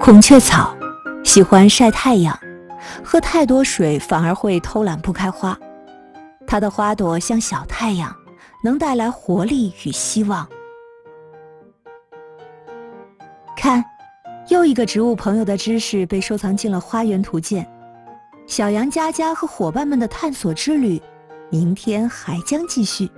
孔雀草喜欢晒太阳，喝太多水反而会偷懒不开花。它的花朵像小太阳，能带来活力与希望。看，又一个植物朋友的知识被收藏进了花园图鉴。小羊佳佳和伙伴们的探索之旅，明天还将继续。